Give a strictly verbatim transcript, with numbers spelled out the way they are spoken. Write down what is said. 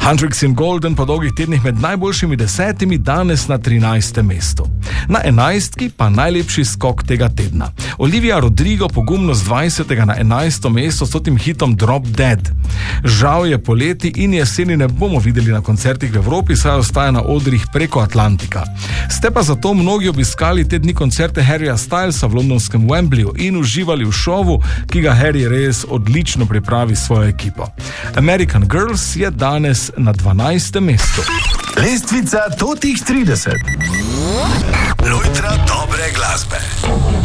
Hendrix in Golden po dolgih tednih med najboljšimi desetimi, danes na trinajstem mestu. Na enajstki pa najlepši skok tega tedna. Olivia Rodrigo pogumno z dvajsetega na enajsto mesto s tem hitom Drop Dead. Žal je poleti in jeseni ne bomo videli na koncertih v Evropi, saj ostaja na odrih preko Atlantika. Ste pa zato mnogi obiskali te dni koncerte Harryja Stylesa v londonskem Wembleyju in uživali v šovu, ki ga Harry res odlično pripravi s svojo ekipo. American Girls je danes na dvanajstem mestu. Lestvica totih trideset. Lojtra dobre glasbe.